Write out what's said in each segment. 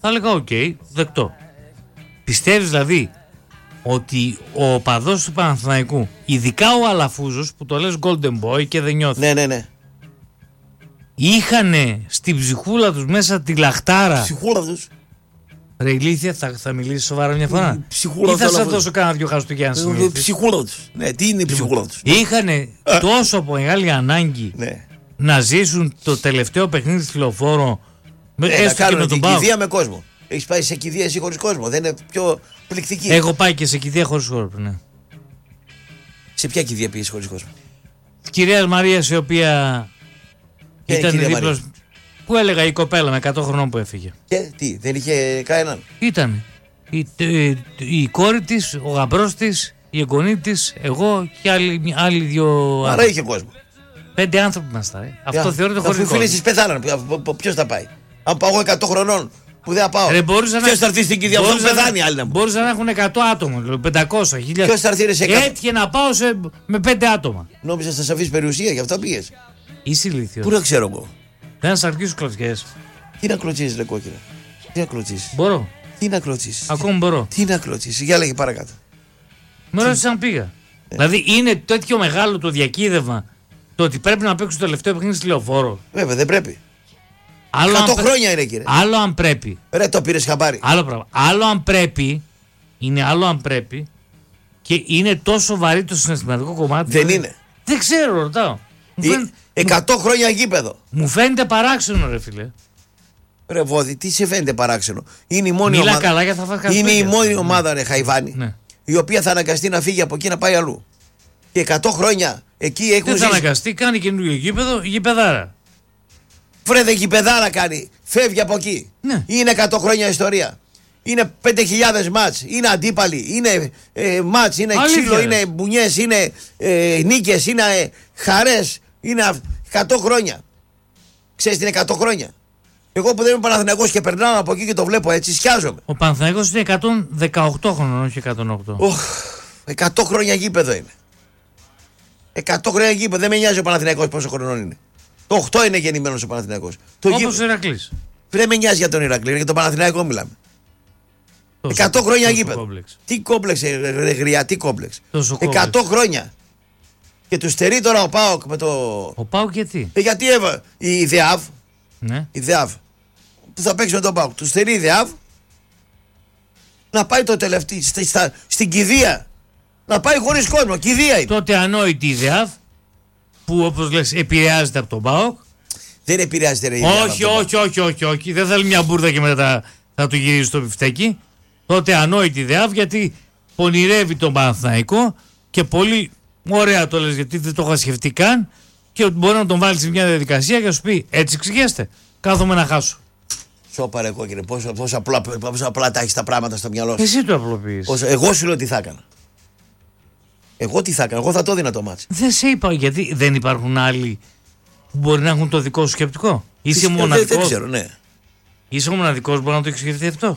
θα έλεγα οκ, δεκτό. Πιστεύεις δηλαδή ότι ο οπαδός του Παναθηναϊκού, ειδικά ο Αλαφούζος που το λες Golden Boy και δεν νιώθει. Ναι. Είχανε στην ψυχούλα τους μέσα τη λαχτάρα. Ψυχούλα τους. Ρε ηλίθεια, θα μιλήσεις σοβαρά μια φορά. Ψυχούλα ή θα σε δώσω κάνα δυο Χριστουγέννα. Ψυχούλα τους. Ναι, τι είναι η ψυχούλα τους. Είχανε τόσο μεγάλη ανάγκη να ζήσουν το τελευταίο παιχνίδι στη Λεωφόρο. Έστω και με τον ΠΑΟΚ. Κηδεία με κόσμο. Έχεις πάει σε κηδεία εσύ χωρίς κόσμο. Δεν είναι πιο πληκτική. Έχω πάει και σε κηδεία χωρίς κόσμο. Ναι. Σε ποια κηδεία πήγες χωρίς κόσμο? Τη κυρία Μαρίας, η οποία ήταν δίπλα. Που έλεγα η κοπέλα με 100 χρονών που έφυγε. Και τι, δεν είχε κανέναν? Ήταν η κόρη της, ο γαμπρός της, η εγγονή της, εγώ και άλλοι δύο. Άρα είχε κόσμο. 5 άνθρωποι ήμασταν. Αυτό θεωρείται χωρίς κόσμο. Αφού οι φίλοι της πεθάναν, ποιος θα πάει? Αν πάω εγώ 100 χρονών που δεν θα πάω. Ποιος θα έρθει στην κηδεία? Αυτό που πεθάνει άλλοι να μου. Μπορούσαν να έχουν 100 άτομα, 500, 1000. Ποιος θα έρθει σε 100? Έτυχε να πάω με 5 άτομα. Νόμιζα θα σε αφήσει περιουσία, γι' αυτό πήγες. Είσαι ηλίθιος. Πού να ξέρω εγώ. Δεν θα σε αρχίσουν κλωτσιές. Τι να κλωτσίσεις, ρε κόκκινα? Τι να κλωτσίσεις? Μπορώ. Τι να κλωτσίσεις? Ακόμα μπορώ. Τι να κλωτσίσεις? Για λέγε παρακάτω. Με ρώτησε αν πήγα. Δηλαδή είναι τέτοιο μεγάλο το διακύδευμα το ότι πρέπει να παίξω το τελευταίο παιχνίδι στη Λεωφόρο. Βέβαια δεν πρέπει. 100 χρόνια είναι, κύριε. Άλλο αν πρέπει. Ρε, το πήρες χαμπάρι. Άλλο πράγμα. Άλλο αν πρέπει. Είναι άλλο αν πρέπει. Και είναι τόσο βαρύ το συναισθηματικό κομμάτι. Δεν είναι. Δεν ξέρω, ρωτάω. 100 χρόνια γήπεδο. Μου φαίνεται παράξενο, ρε φίλε. Ρε Βόδη, τι σε φαίνεται παράξενο? Είναι η μόνη Μίλα ομάδα. Καλά, για θα είναι η μόνη ομάδα, ρε Χαϊβάνη, ναι. η οποία θα αναγκαστεί να φύγει από εκεί να πάει αλλού. Και 100 χρόνια εκεί έχουν ζήσει. Δεν θα αναγκαστεί, κάνει καινούργιο γήπεδο, γηπεδάρα. Φρέδε γηπεδάρα κάνει, φεύγει από εκεί. Ναι. Είναι 100 χρόνια ιστορία. Είναι 5.000 μάτς, είναι αντίπαλοι, είναι μάτς, είναι ξύλο, είναι μπουνιές, είναι νίκες, είναι χαρές, είναι 100 χρόνια. Ξέρεις τι είναι 100 χρόνια? Εγώ που δεν είμαι Παναθηναϊκός και περνάω από εκεί και το βλέπω έτσι, σκιάζομαι. Ο Παναθηναϊκός είναι 118 χρόνων, όχι 108. 100 χρόνια γήπεδο είναι. 100 χρόνια γήπεδο, δεν με νοιάζει ο Παναθηναϊκός πόσο χρονών είναι. Το 8 είναι γεννημένος ο Παναθηναϊκός. Όπως ο Ηρακλής. Δεν με νοιάζει για τον Ηρακλή, για τον Παναθηναϊκό μιλάμε. 100 χρόνια γήπεδο. Κόμπλεξ. Τι κόμπλεξ, ρε γριά, τι κόμπλεξ. 100 χρόνια. Και του στερεί τώρα ο ΠΑΟΚ με το. Ο ΠΑΟΚ γιατί? Γιατί η ΔΕΑΒ. Ναι. Η ΔΕΑΒ που θα παίξει με τον ΠΑΟΚ. Του στερεί η ΔΕΑΒ να πάει το τελευταίο στην κηδεία. Να πάει χωρίς κόσμο. Κηδεία είναι. Τότε ανόητη η ΔΕΑΒ που όπως λες επηρεάζεται από τον ΠΑΟΚ. Δεν επηρεάζεται, ρε. Όχι. Δεν θέλει μια μπουρδα και μετά θα του γυρίσει το πιφτέκι. Τότε ανόητη η ΔΕΑΒ γιατί πονηρεύει τον Παναθηναϊκό και πολύ ωραία το λες γιατί δεν το είχα σκεφτεί καν και μπορεί να τον βάλει σε μια διαδικασία και να σου πει έτσι ξηγέστε. Κάθομαι να χάσω. Σώπα ρε κόκκινε, πόσο απλά τα έχεις τα πράγματα στο μυαλό σου. Εσύ το απλοποιείς. Εγώ σου λέω τι θα έκανα. Εγώ τι θα έκανα, εγώ θα το έδινα το μάτσι. Δεν σε είπα γιατί δεν υπάρχουν άλλοι που μπορεί να έχουν το δικό σου σκεπτικό. Είσαι μοναδικός. Δεν ξέρω, ναι. Είσαι ο μοναδικός που μπορεί να το έχει σκεφτεί αυτό.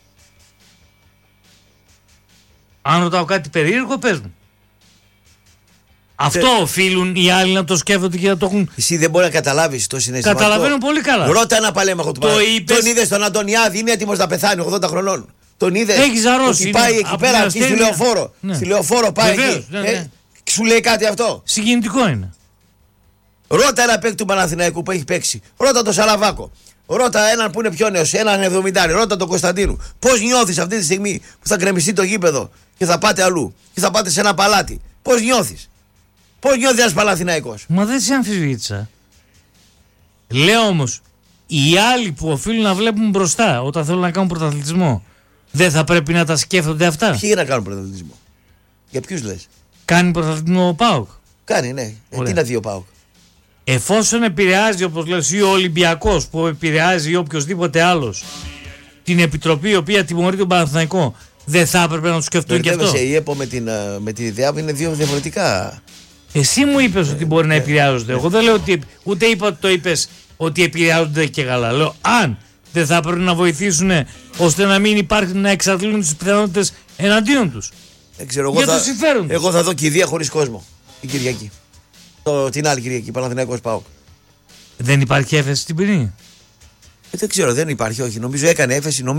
Αν ρωτάω κάτι περίεργο, πες μου. Αυτό οφείλουν οι άλλοι να το σκέφτονται και να το έχουν. Εσύ δεν μπορεί να καταλάβεις το συναισθηματικό. Καταλαβαίνω πολύ καλά. Ρώτα ένα παλέμαχο του Παναθηναϊκού. Τον είδες τον Αντωνιάδη, είναι έτοιμος να πεθάνει 80 χρονών. Τον είδες. Έχει ζαρώσει. Ότι πάει εκεί πέρα, εκεί στη Λεωφόρο. Ναι. Στη Λεωφόρο πάει. Βεβαίως, εκεί. Ναι. Σου λέει κάτι αυτό? Συγκινητικό είναι. Ρώτα ένα παίκτη του Παναθηναϊκού που έχει παίξει. Ρώτα τον Σαλαβάκο. Ρώτα έναν που είναι πιο νέος, έναν 70. Ρώτα τον Κωνσταντίνου. Πώς νιώθεις αυτή τη στιγμή που θα γκρεμιστεί το γήπεδο και θα πάτε αλλού και θα πάτε σε ένα παλάτι? Πώς νιώθεις? Πώς νιώθει ένας Παναθηναϊκός? Μα δεν σε αμφισβήτησα. Λέω όμως, οι άλλοι που οφείλουν να βλέπουν μπροστά όταν θέλουν να κάνουν πρωταθλητισμό, δεν θα πρέπει να τα σκέφτονται αυτά? Ποιοι να κάνουν πρωταθλητισμό? Για ποιους λες? Κάνει πρωταθλητισμό ο ΠΑΟΚ. Κάνει, ναι. Τι να δει ο ΠΑΟΚ? Εφόσον επηρεάζει, όπως λες, ή ο Ολυμπιακός που επηρεάζει ή οποιοδήποτε άλλος την επιτροπή η οποία τιμωρεί τον Παναθηναϊκό, δεν θα έπρεπε να του σκεφτούν και αυτό? Η ΕΠΟ με τη ΔΕΑΒ είναι δύο διαφορετικά. Εσύ μου είπες ότι μπορεί να επηρεάζονται. Εγώ δεν λέω ότι. Ούτε είπα ότι το είπες ότι επηρεάζονται και καλά. Λέω αν δεν θα πρέπει να βοηθήσουν ώστε να μην υπάρχει να εξαντλούν τις πιθανότητες εναντίον τους. Δεν ξέρω, για το συμφέρον τους. Εγώ θα δω κηδεία χωρίς κόσμο την Κυριακή. Την άλλη Κυριακή, Παναθηναϊκός ΠΑΟΚ. Δεν υπάρχει έφεση στην ποινή. Δεν ξέρω, δεν υπάρχει, όχι. Νομίζω έκανε έφεση.